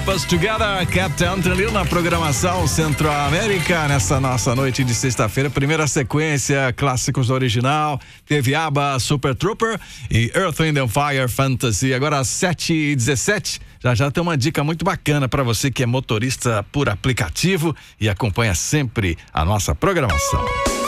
Keep Us Together, Captain Anthony na programação Centro-América, nessa nossa noite de sexta-feira, primeira sequência, clássicos do original, teve ABBA, Super Trooper e Earth, Wind and Fire, Fantasy. Agora às 7h17, já tem uma dica muito bacana para você que é motorista por aplicativo e acompanha sempre a nossa programação.